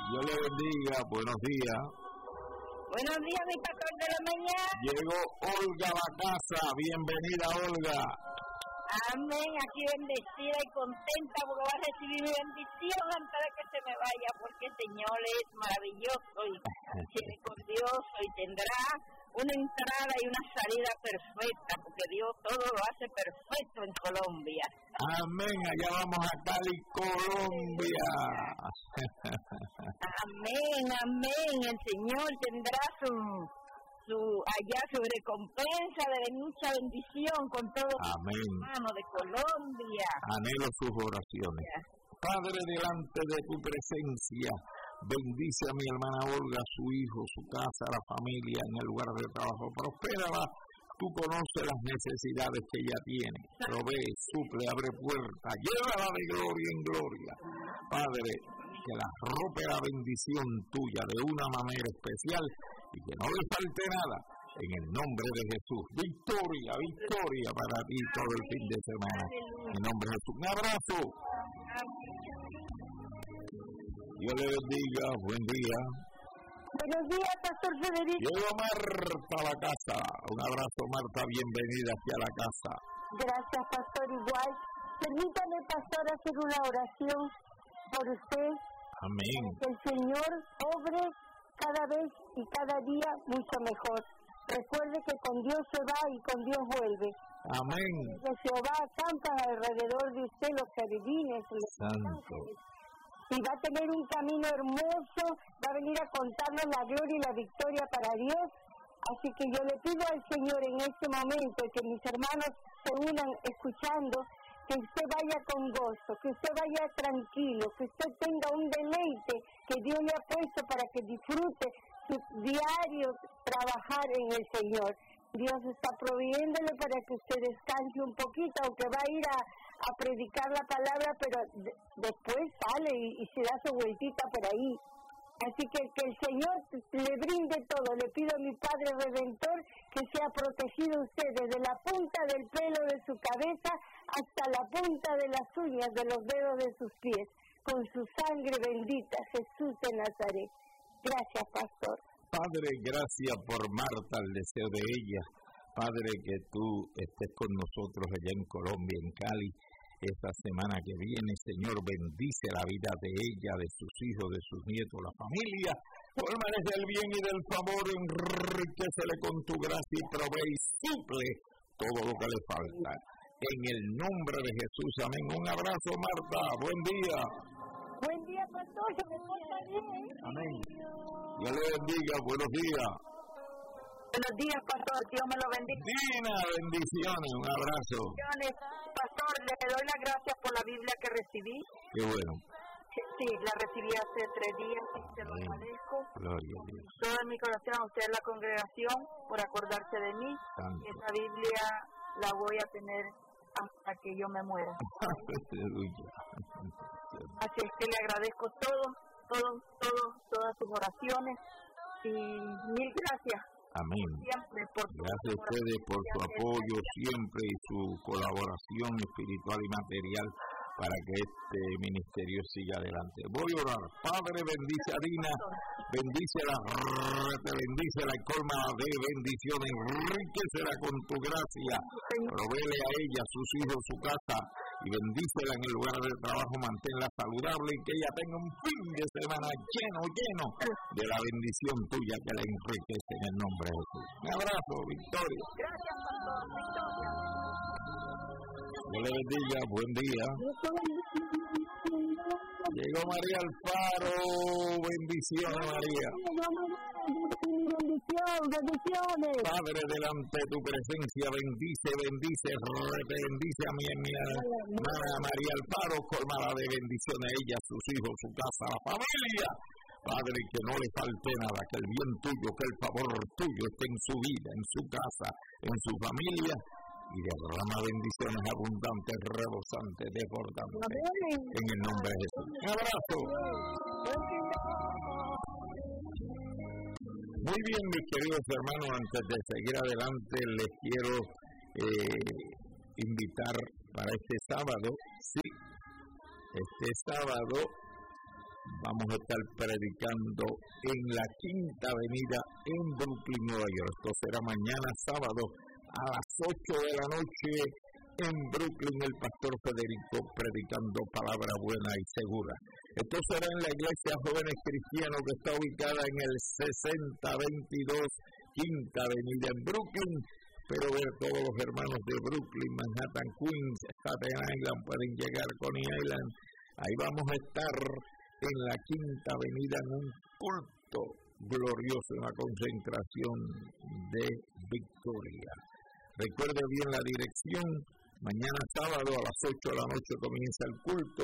Dios le bendiga, buenos días. Buenos días, mi pastor de la mañana. Llegó Olga a la casa, bienvenida Olga. Amén, aquí bendecida y contenta porque va a recibir mi bendición antes de que se me vaya, porque el Señor es maravilloso y misericordioso y tendrá una entrada y una salida perfecta, porque Dios todo lo hace perfecto en Colombia. Amén, allá vamos a Cali, Colombia. Amén, amén, el Señor tendrá su recompensa de mucha bendición con todos los hermanos de Colombia. Anhelo sus oraciones. Padre, delante de tu presencia, bendice a mi hermana Olga, su hijo, su casa, la familia, en el lugar de trabajo. Prospérala. Tú conoces las necesidades que ella tiene. Provee, suple, abre puertas, llévala de gloria en gloria. Padre, que la rope la bendición tuya de una manera especial y que no le falte nada. En el nombre de Jesús. Victoria, victoria para ti todo el fin de semana. En el nombre de Jesús. Un abrazo. Dios le bendiga. Buen día. Buenos días, Pastor Federico. Llegó Marta a la casa. Un abrazo, Marta. Bienvenida aquí a la casa. Gracias, Pastor. Igual. Permítame, Pastor, hacer una oración por usted. Amén. Que el Señor obre cada vez y cada día mucho mejor. Recuerde que con Dios se va y con Dios vuelve. Amén. Que Jehová acampa alrededor de usted los querubines. Santo. Y va a tener un camino hermoso, va a venir a contarnos la gloria y la victoria para Dios. Así que yo le pido al Señor en este momento que mis hermanos se unan escuchando, que usted vaya con gozo, que usted vaya tranquilo, que usted tenga un deleite que Dios le ha puesto para que disfrute su diario trabajar en el Señor. Dios está proveyéndole para que usted descanse un poquito, aunque va a ir a predicar la palabra, pero después sale y se da su vueltita por ahí. Así que el Señor le brinde todo. Le pido a mi Padre Redentor que sea protegido usted desde la punta del pelo de su cabeza hasta la punta de las uñas de los dedos de sus pies, con su sangre bendita, Jesús de Nazaret. Gracias, Pastor. Padre, gracias por Marta, el deseo de ella. Padre, que tú estés con nosotros allá en Colombia, en Cali, esta semana que viene. Señor, bendice la vida de ella, de sus hijos, de sus nietos, la familia. Colmales del bien y del favor, enriquecele con tu gracia y provee y suple todo lo que le falta. En el nombre de Jesús, amén. Un abrazo, Marta. Buen día. Buen día, Pastor. Se me porta bien. Amén. Dios le bendiga. Buenos días. Buenos días, Pastor. Dios me lo bendiga. Dina, bendiciones. Un abrazo. Pastor, le doy las gracias por la Biblia que recibí. Qué bueno. Sí, la recibí hace 3 días y se lo agradezco. Gloria a Dios. Todo en mi corazón a usted, la congregación, por acordarse de mí. Santo. Esa Biblia la voy a tener hasta que yo me muera. Así es que le agradezco todas sus oraciones y mil gracias. Amén. Siempre gracias a ustedes por su apoyo siempre y su colaboración espiritual y material para que este ministerio siga adelante. Voy a orar. Padre, bendice a Dina, bendícela, te bendícela y colma de bendiciones, enriquecela con tu gracia, provéele a ella, a sus hijos, su casa, y bendícela en el lugar de trabajo, manténla saludable y que ella tenga un fin de semana lleno de la bendición tuya que la enriquece en el nombre de Jesús. Un abrazo, Victoria. Gracias, Pastor. Victoria. Dios le bendiga, buen día. Llegó María Alfaro, bendiciones María. Bendiciones. Padre, delante de tu presencia, bendice a mi hermana María Alfaro, colmada de bendiciones a ella, sus hijos, su casa, la familia. Padre, que no le falte nada, que el bien tuyo, que el favor tuyo esté en su vida, en su casa, en su familia. Y derrama bendiciones abundantes, rebosantes, desbordantes. En el nombre de Jesús. Un abrazo. Muy bien, mis queridos hermanos, antes de seguir adelante, les quiero invitar para este sábado, sí, este sábado vamos a estar predicando en la Quinta Avenida en Brooklyn, Nueva York. Esto será mañana sábado a las 8 de la noche en Brooklyn, el pastor Federico predicando palabra buena y segura. Esto será en la Iglesia Jóvenes Cristianos, que está ubicada en el 6022 Quinta Avenida en Brooklyn. Pero ver todos los hermanos de Brooklyn, Manhattan, Queens, Staten Island pueden llegar a Coney Island. Ahí vamos a estar en la Quinta Avenida en un culto glorioso, una concentración de victoria. Recuerde bien la dirección. Mañana sábado a las 8 de la noche comienza el culto.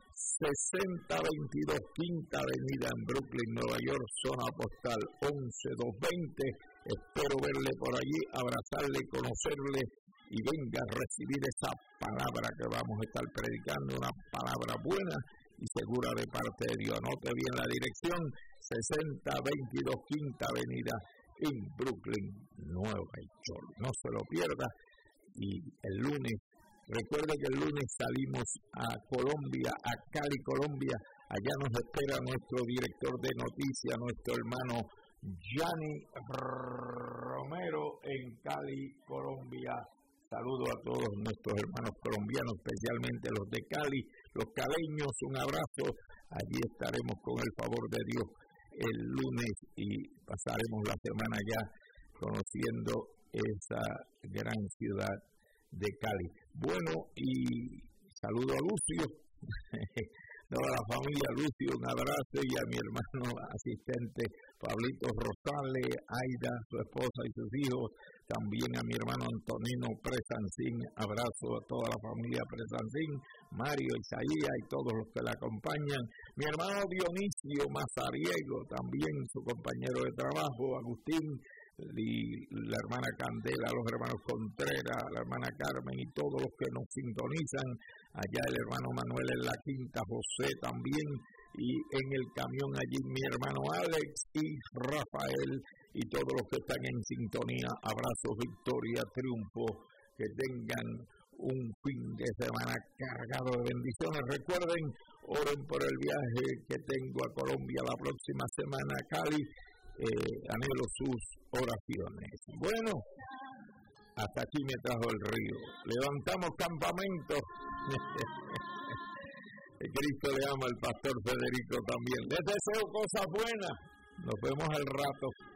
6022 Quinta Avenida en Brooklyn, Nueva York, zona postal 11220. Espero verle por allí, abrazarle, conocerle y venga a recibir esa palabra que vamos a estar predicando, una palabra buena y segura de parte de Dios. Anote bien la dirección, 6022 Quinta Avenida en Brooklyn, Nueva York. No se lo pierda. Y el lunes, recuerde que el lunes salimos a Colombia, a Cali, Colombia. Allá nos espera nuestro director de noticias, nuestro hermano Gianni Romero en Cali, Colombia. Saludo a todos nuestros hermanos colombianos, especialmente los de Cali, los caleños, un abrazo. Allí estaremos con el favor de Dios el lunes y pasaremos la semana ya conociendo esa gran ciudad de Cali. Bueno, y saludo a Lucio, toda la familia Lucio, un abrazo, y a mi hermano asistente Pablito Rosales, Aida, su esposa y sus hijos, también a mi hermano Antonino Presancín, abrazo a toda la familia Presancín, Mario, Isaías y todos los que la acompañan, mi hermano Dionisio Mazariego, también su compañero de trabajo, Agustín, y la hermana Candela, los hermanos Contreras, la hermana Carmen y todos los que nos sintonizan, allá el hermano Manuel en la Quinta, José también, y en el camión allí mi hermano Alex y Rafael y todos los que están en sintonía, abrazos, victoria, triunfo, que tengan un fin de semana cargado de bendiciones. Recuerden, oren por el viaje que tengo a Colombia la próxima semana, a Cali. Anhelo sus oraciones. Bueno, hasta aquí me trajo el río. Levantamos campamento. Cristo le ama, el pastor Federico también. Les deseo cosas buenas. Nos vemos al rato.